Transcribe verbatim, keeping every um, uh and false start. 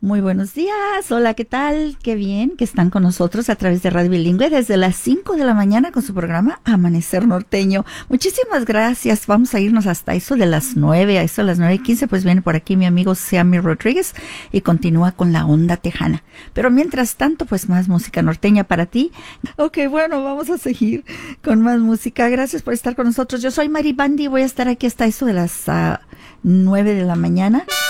Muy buenos días, hola, ¿qué tal? Qué bien que están con nosotros a través de Radio Bilingüe desde las cinco de la mañana con su programa Amanecer Norteño. Muchísimas gracias, vamos a irnos hasta eso de las nueve, a eso de las nueve y quince, pues viene por aquí mi amigo Sammy Rodríguez y continúa con la onda tejana. Pero mientras tanto, pues más música norteña para ti. Ok, bueno, vamos a seguir con más música. Gracias por estar con nosotros. Yo soy Mari Bandi y voy a estar aquí hasta eso de las uh, nueve de la mañana.